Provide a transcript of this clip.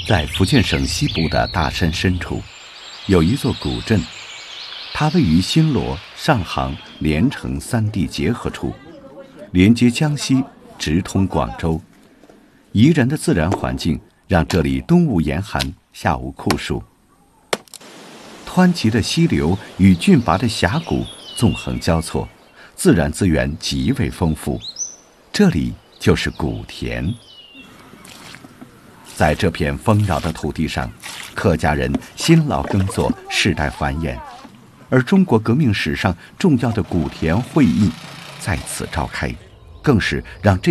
在福建省西部的大山深处，有一座古镇，它位于新罗、上杭、连城三地结合处，连接江西，直通广州。宜人的自然环境让这里冬无严寒，夏无酷暑。湍急的溪流与峻拔的峡谷纵横交错，自然资源极为丰富。这里就是古田。在这片丰饶的土地上，客家人辛劳耕作，世代繁衍。而中国革命史上重要的古田会议在此召开，更是让这